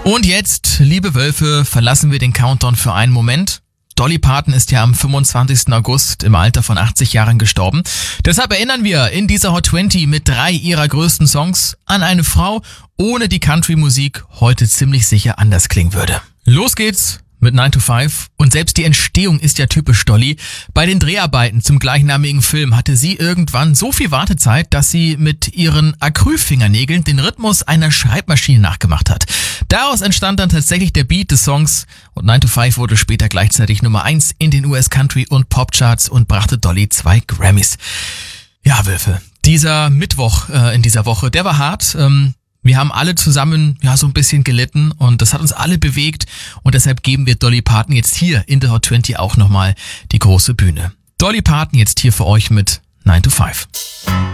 Und jetzt, liebe Wölfe, verlassen wir den Countdown für einen Moment. Dolly Parton ist ja am 25. August im Alter von 80 Jahren gestorben. Deshalb erinnern wir in dieser Hot 20 mit 3 ihrer größten Songs an eine Frau, ohne die Country-Musik heute ziemlich sicher anders klingen würde. Los geht's mit 9 to 5 und selbst die Entstehung ist ja typisch Dolly. Bei den Dreharbeiten zum gleichnamigen Film hatte sie irgendwann so viel Wartezeit, dass sie mit ihren Acrylfingernägeln den Rhythmus einer Schreibmaschine nachgemacht hat. Daraus entstand dann tatsächlich der Beat des Songs und 9 to 5 wurde später gleichzeitig Nummer 1 in den US Country und Popcharts und brachte Dolly 2 Grammys. Ja, Wölfe, dieser Mittwoch in dieser Woche, der war hart. Wir haben alle zusammen so ein bisschen gelitten und das hat uns alle bewegt und deshalb geben wir Dolly Parton jetzt hier in der Hot 20 auch nochmal die große Bühne. Dolly Parton jetzt hier für euch mit 9 to 5.